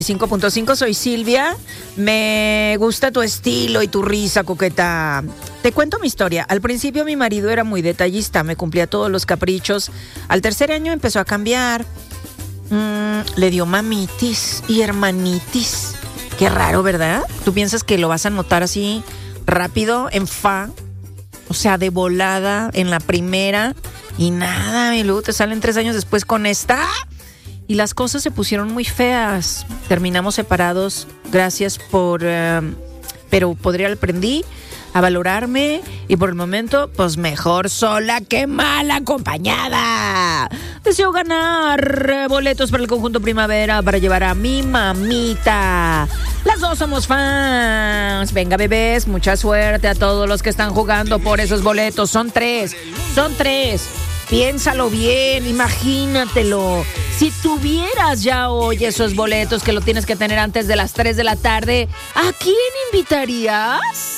5.5, soy Silvia. Me gusta tu estilo y tu risa coqueta. Te cuento mi historia. Al principio mi marido era muy detallista, me cumplía todos los caprichos. Al tercer año empezó a cambiar. Le dio mamitis y hermanitis. Qué raro, ¿verdad? ¿Tú piensas que lo vas a notar así rápido, en fa? O sea, de volada, en la primera. Y nada, y luego te salen 3 años después con esta. Y las cosas se pusieron muy feas. Terminamos separados. Gracias pero aprendí a valorarme. Y por el momento, pues mejor sola que mal acompañada. Deseo ganar boletos para el conjunto Primavera para llevar a mi mamita. Las dos somos fans. Venga, bebés, mucha suerte a todos los que están jugando por esos boletos. Son tres. Piénsalo bien, imagínatelo. Si tuvieras ya hoy esos boletos que lo tienes que tener antes de las 3 de la tarde, ¿a quién invitarías?